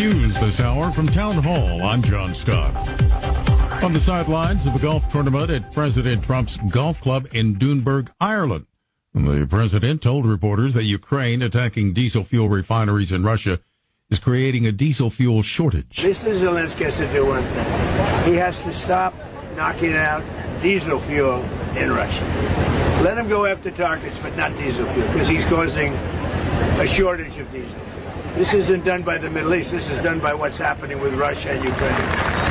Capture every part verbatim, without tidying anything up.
News this hour from Town Hall. I'm John Scott. On the sidelines of a golf tournament at President Trump's golf club in Doonburg, Ireland, the president told reporters that Ukraine attacking diesel fuel refineries in Russia is creating a diesel fuel shortage. Mister Zelensky has to do one thing. He has to stop knocking out diesel fuel in Russia. Let him go after targets, but not diesel fuel, because he's causing a shortage of diesel. This isn't done by the Middle East. This is done by what's happening with Russia and Ukraine.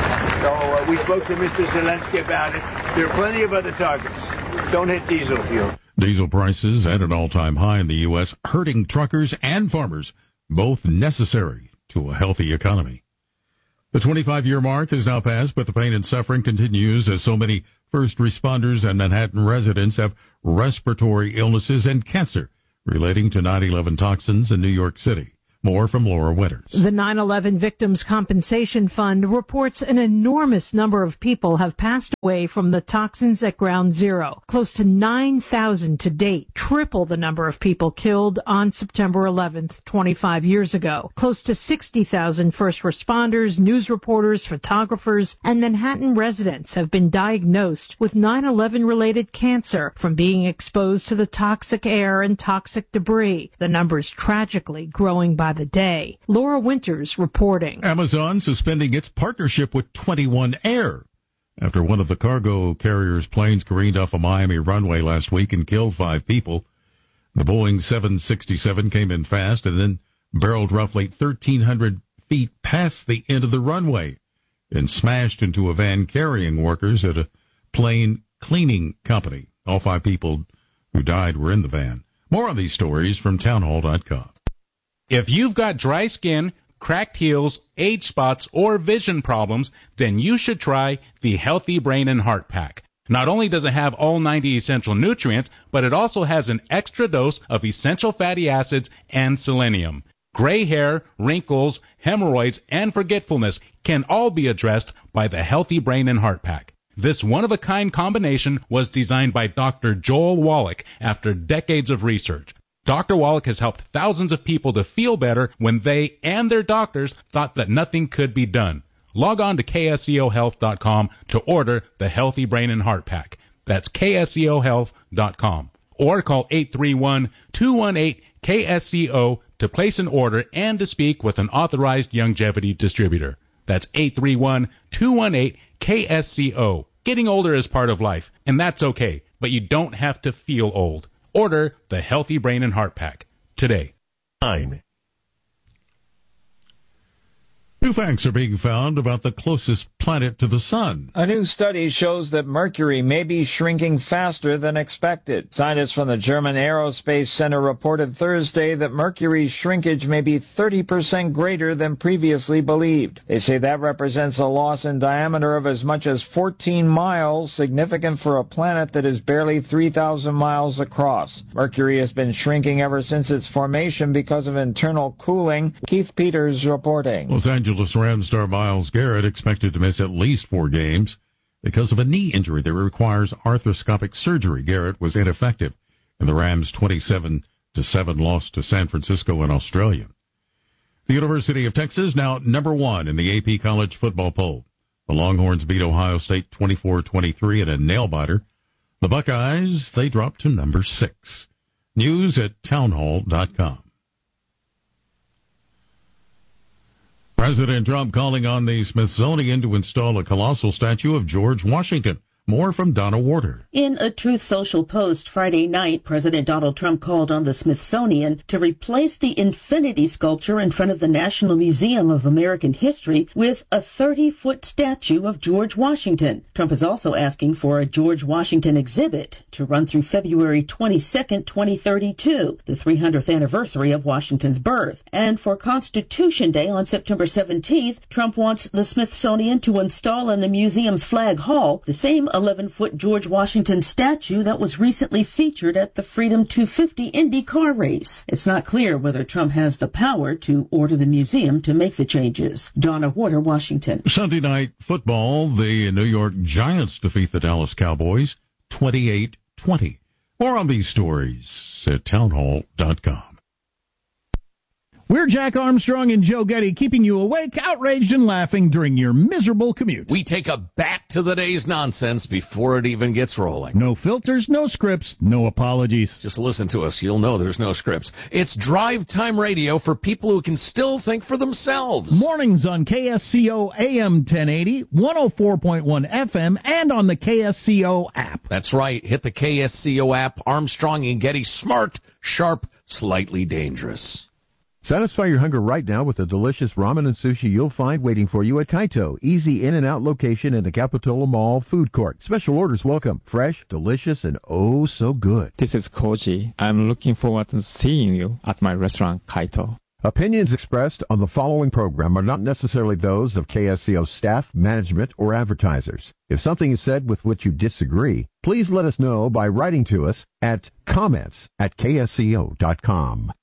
So uh, we spoke to Mister Zelensky about it. There are plenty of other targets. Don't hit diesel fuel. Diesel prices at an all-time high in the U S, hurting truckers and farmers, both necessary to a healthy economy. The twenty-five-year mark has now passed, but the pain and suffering continues as so many first responders and Manhattan residents have respiratory illnesses and cancer relating to nine eleven toxins in New York City. More from Laura Winters. The nine eleven Victims Compensation Fund reports an enormous number of people have passed away from the toxins at Ground Zero. Close to nine thousand to date, triple the number of people killed on September eleventh, twenty-five years ago. Close to sixty thousand first responders, news reporters, photographers, and Manhattan residents have been diagnosed with nine eleven related cancer from being exposed to the toxic air and toxic debris. The numbers tragically growing by the day. Laura Winters reporting. Amazon suspending its partnership with twenty-one Air after one of the cargo carrier's planes careened off a Miami runway last week and killed five people. The Boeing seven sixty-seven came in fast and then barreled roughly thirteen hundred feet past the end of the runway and smashed into a van carrying workers at a plane cleaning company. All five people who died were in the van. More on these stories from townhall dot com. If you've got dry skin, cracked heels, age spots, or vision problems, then you should try the Healthy Brain and Heart Pack. Not only does it have all ninety essential nutrients, but it also has an extra dose of essential fatty acids and selenium. Gray hair, wrinkles, hemorrhoids, and forgetfulness can all be addressed by the Healthy Brain and Heart Pack. This one-of-a-kind combination was designed by Doctor Joel Wallach after decades of research. Doctor Wallach has helped thousands of people to feel better when they and their doctors thought that nothing could be done. Log on to K S E O health dot com to order the Healthy Brain and Heart Pack. That's K S E O health dot com. Or call eight three one, two one eight, K S E O to place an order and to speak with an authorized longevity distributor. That's eight three one, two one eight, K S E O. Getting older is part of life, and that's okay, but you don't have to feel old. Order the Healthy Brain and Heart Pack today. Nine. New facts are being found about the closest planet to the sun. A new study shows that Mercury may be shrinking faster than expected. Scientists from the German Aerospace Center reported Thursday that Mercury's shrinkage may be thirty percent greater than previously believed. They say that represents a loss in diameter of as much as fourteen miles, significant for a planet that is barely three thousand miles across. Mercury has been shrinking ever since its formation because of internal cooling. Keith Peters reporting. Los Angeles Rams star Myles Garrett expected to miss at least four games because of a knee injury that requires arthroscopic surgery. Garrett was ineffective in the Rams' twenty-seven to seven loss to San Francisco in Australia. The University of Texas now number one in the A P College football poll. The Longhorns beat Ohio State twenty-four twenty-three in a nail-biter. The Buckeyes, they dropped to number six. News at townhall dot com. President Trump calling on the Smithsonian to install a colossal statue of George Washington. More from Donna Warder. In a Truth Social post Friday night, President Donald Trump called on the Smithsonian to replace the infinity sculpture in front of the National Museum of American History with a thirty-foot statue of George Washington. Trump is also asking for a George Washington exhibit to run through February twenty-second, twenty thirty-two, the three hundredth anniversary of Washington's birth. And for Constitution Day on September seventeenth, Trump wants the Smithsonian to install in the museum's flag hall the same eleven-foot George Washington statue that was recently featured at the Freedom two fifty Indy car race. It's not clear whether Trump has the power to order the museum to make the changes. Donna Warder, Washington. Sunday night football, the New York Giants defeat the Dallas Cowboys twenty-eight twenty. More on these stories at townhall dot com. We're Jack Armstrong and Joe Getty, keeping you awake, outraged, and laughing during your miserable commute. We take a back to the day's nonsense before it even gets rolling. No filters, no scripts, no apologies. Just listen to us. You'll know there's no scripts. It's drive time radio for people who can still think for themselves. Mornings on K S C O A M ten eighty, one oh four point one F M, and on the K S C O app. That's right. Hit the K S C O app. Armstrong and Getty, smart, sharp, slightly dangerous. Satisfy your hunger right now with the delicious ramen and sushi you'll find waiting for you at Kaito. Easy in and out location in the Capitola Mall food court. Special orders welcome. Fresh, delicious, and oh so good. This is Koji. I'm looking forward to seeing you at my restaurant, Kaito. Opinions expressed on the following program are not necessarily those of K S C O staff, management, or advertisers. If something is said with which you disagree, please let us know by writing to us at comments at K S C O dot com.